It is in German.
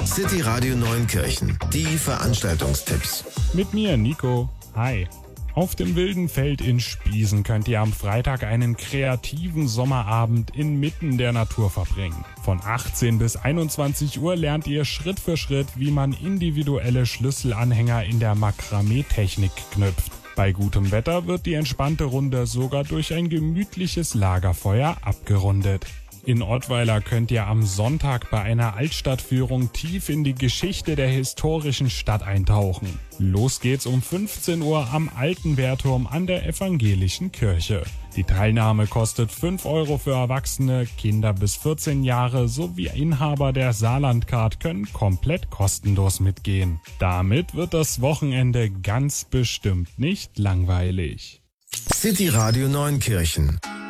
City Radio Neunkirchen. Die Veranstaltungstipps. Mit mir, Nico. Hi. Auf dem wilden Feld in Spiesen könnt ihr am Freitag einen kreativen Sommerabend inmitten der Natur verbringen. Von 18 bis 21 Uhr lernt ihr Schritt für Schritt, wie man individuelle Schlüsselanhänger in der Makramee-Technik knüpft. Bei gutem Wetter wird die entspannte Runde sogar durch ein gemütliches Lagerfeuer abgerundet. In Ottweiler könnt ihr am Sonntag bei einer Altstadtführung tief in die Geschichte der historischen Stadt eintauchen. Los geht's um 15 Uhr am Alten Wehrturm an der Evangelischen Kirche. Die Teilnahme kostet 5 € für Erwachsene, Kinder bis 14 Jahre sowie Inhaber der Saarlandcard können komplett kostenlos mitgehen. Damit wird das Wochenende ganz bestimmt nicht langweilig. City Radio Neunkirchen.